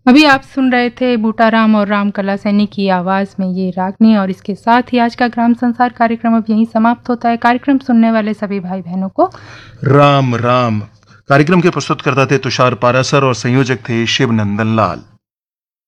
अभी आप सुन रहे थे बूटाराम और रामकला सैनी की आवाज़ में ये रागनी, और इसके साथ ही आज का ग्राम संसार कार्यक्रम अब यहीं समाप्त होता है। कार्यक्रम सुनने वाले सभी भाई बहनों को राम राम। कार्यक्रम के प्रस्तुतकर्ता थे तुषार पारासर और संयोजक थे शिव नंदन लाल।